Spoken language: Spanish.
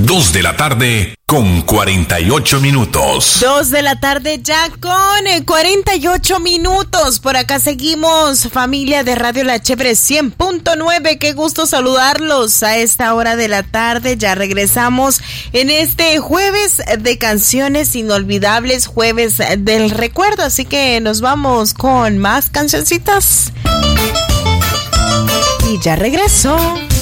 2 de la tarde con 48 minutos. 2 de la tarde ya con 48 minutos. Por acá seguimos, familia de Radio La Chévere 100.9. Qué gusto saludarlos a esta hora de la tarde. Ya regresamos en este jueves de canciones inolvidables, jueves del recuerdo. Así que nos vamos con más cancioncitas. Y ya regresó.